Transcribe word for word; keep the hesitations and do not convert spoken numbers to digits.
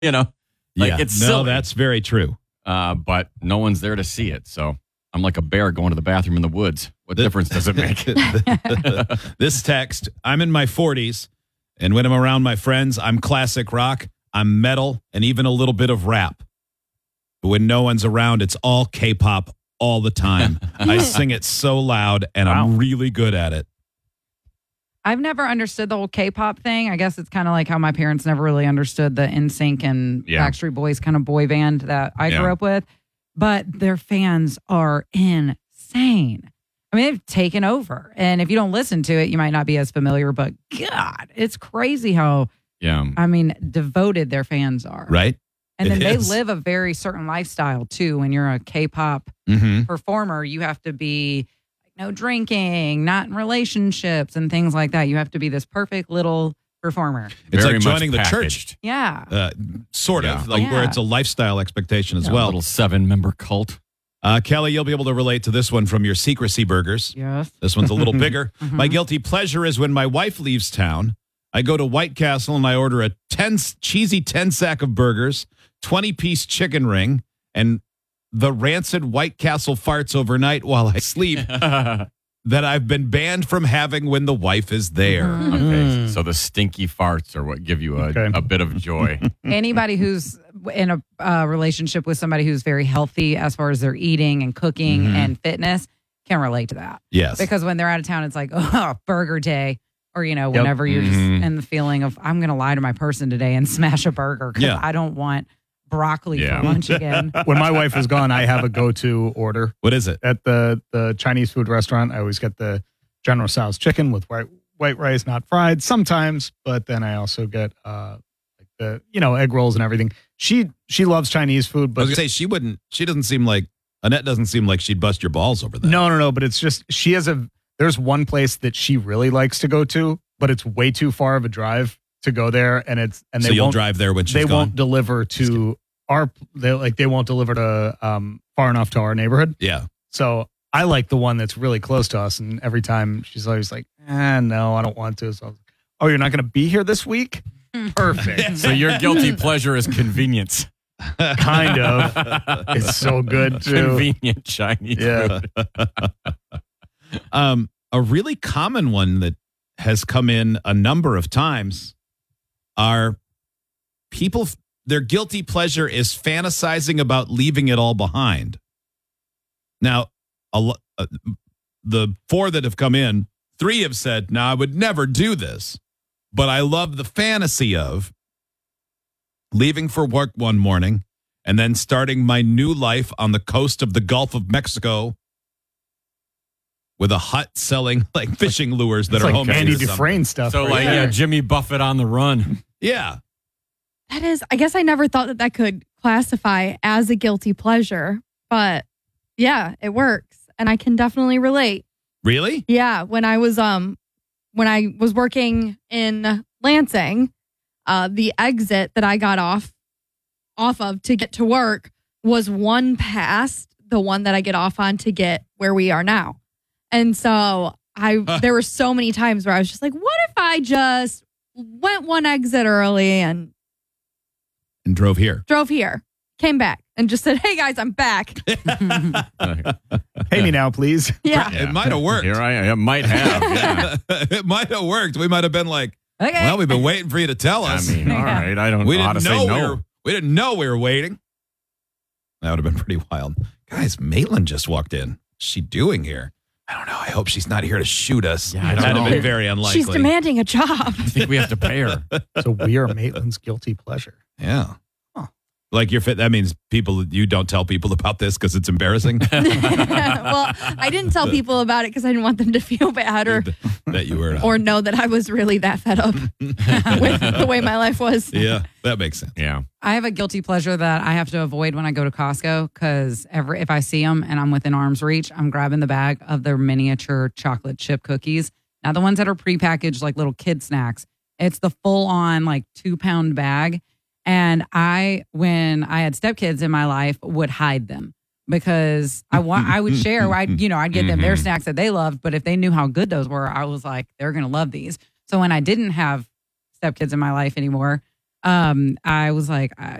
You know, like yeah, it's no, silly. that's very true. Uh, but no one's there to see it. So I'm like a bear going to the bathroom in the woods. What The- difference does it make? This text, I'm in my forties, and when I'm around my friends, I'm classic rock, I'm metal, and even a little bit of rap. But when no one's around, it's all K-pop all the time. I sing it so loud, and Wow. I'm really good at it. I've never understood the whole K-pop thing. I guess it's kind of like how my parents never really understood the N Sync and Yeah. Backstreet Boys kind of boy band that I Yeah. grew up with. But their fans are insane. I mean, they've taken over. And if you don't listen to it, you might not be as familiar. But God, it's crazy how, Yeah. I mean, devoted their fans are. Right? And then It they is. live a very certain lifestyle, too. When you're a K-pop Mm-hmm. performer, you have to be no drinking, not in relationships and things like that. You have to be this perfect little performer. It's Very like much joining the church, packaged. Yeah. uh, sort of, Yeah. like where Yeah. it's a lifestyle expectation as Yeah, well. A little seven member cult. Uh, Kelly, you'll be able to relate to this one from your secrecy burgers. Yes. This one's a little bigger. Mhm. My guilty pleasure is when my wife leaves town. I go to White Castle and I order a ten cheesy ten sack of burgers, twenty piece chicken ring, and the rancid White Castle farts overnight while I sleep that I've been banned from having when the wife is there. Mhm. Okay. So the stinky farts are what give you a, Okay. a bit of joy. Anybody who's in a uh, relationship with somebody who's very healthy as far as their eating and cooking Mhm. and fitness can relate to that. Yes. Because when they're out of town, it's like, oh, burger day. Or, you know, Yep. whenever you're just Mhm. in the feeling of, I'm going to lie to my person today and smash a burger because Yeah. I don't want broccoli Yeah. for lunch again. When my wife is gone, I have a go-to order What is it? at the the Chinese food restaurant. I always get the General Tso's chicken with white white rice, not fried sometimes, but then I also get uh like the you know egg rolls and everything. She she loves Chinese food, I was but going to say, she wouldn't, she doesn't seem like, Annette doesn't seem like she'd bust your balls over that. no, no, no. But it's just she has a. There's one place that she really likes to go to, but it's way too far of a drive to go there, and it's and they so you'll won't drive there when she's they gone? won't deliver to our they like they won't deliver to um far enough to our neighborhood. Yeah. So I like the one that's really close to us, and every time she's always like, "Ah, no, I don't want to." So, I was like, oh, you're not going to be here this week? Perfect. So your guilty pleasure is convenience. Kind of. It's so good too. Convenient Chinese Yeah. food. Um, a really common one that has come in a number of times are people, their guilty pleasure is fantasizing about leaving it all behind. Now, a, lo- uh, the four that have come in, three have said, no, I would never do this. But I love the fantasy of leaving for work one morning and then starting my new life on the coast of the Gulf of Mexico with a hut selling like fishing lures that It's are like homemade. Andy or something. Dufresne stuff. So right like there. yeah, Jimmy Buffett on the run. Yeah. That is, I guess I never thought that that could classify as a guilty pleasure, but yeah, it works. And I can definitely relate. Really? Yeah. When I was, um, when I was working in Lansing, uh, the exit that I got off, off of to get to work was one past the one that I get off on to get where we are now. And so I, there were so many times where I was just like, what if I just went one exit early and And drove here. drove here, came back, and just said, hey guys, I'm back. Pay me now, please. Yeah. It might have worked. Here I am. It might have. Yeah. It might have worked. We might have been like, Okay. well, we've been waiting for you to tell I us. mean, all right. I don't we know how to didn't say know no. we were we didn't know we were waiting. That would have been pretty wild. Guys, Maitland just walked in. What's she doing here? I don't know. I hope she's not here to shoot us. Yeah, I don't That'd have know. been very unlikely. She's demanding a job. I think we have to pay her. So we are Maitland's guilty pleasure. Yeah. Huh. Like you're fit. That means people, you don't tell people about this because it's embarrassing. Well, I didn't tell people about it because I didn't want them to feel bad or that you were. Not. or know that I was really that fed up with the way my life was. Yeah, that makes sense. Yeah. I have a guilty pleasure that I have to avoid when I go to Costco because every if I see them and I'm within arm's reach, I'm grabbing the bag of their miniature chocolate chip cookies. Now the ones that are prepackaged like little kid snacks, it's the full on like two pound bag. And I, when I had stepkids in my life, would hide them because I want I would share. I you know I'd get them their Mhm. snacks that they loved, but if they knew how good those were, I was like they're gonna love these. So when I didn't have stepkids in my life anymore, um, I was like,